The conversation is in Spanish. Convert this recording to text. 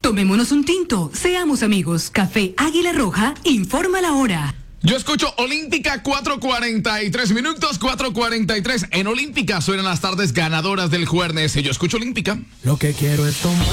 Tomémonos un tinto, seamos amigos. Café Águila Roja, informa la hora. Yo escucho Olímpica 4:43 minutos, 4:43. En Olímpica suenan las tardes ganadoras del jueves. Yo escucho Olímpica. Lo que quiero es tomar.